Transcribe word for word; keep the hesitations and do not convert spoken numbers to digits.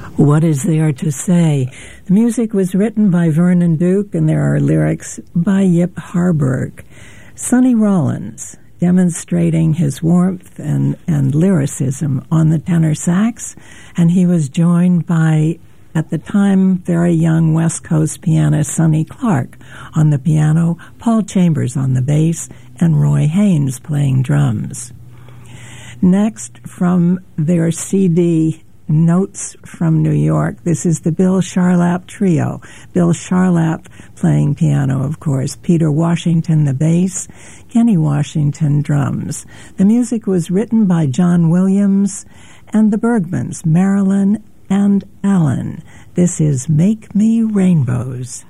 What is there to say? The music was written by Vernon Duke, and there are lyrics by Yip Harburg. Sonny Rollins, demonstrating his warmth and, and lyricism on the tenor sax, and he was joined by, at the time, very young West Coast pianist Sonny Clark on the piano, Paul Chambers on the bass, and Roy Haynes playing drums. Next, from their C D Notes from New York, this is the Bill Charlap Trio. Bill Charlap playing piano, of course, Peter Washington the bass, Kenny Washington drums. The music was written by John Williams and the Bergmans, Marilyn and Alan. This is Make Me Rainbows.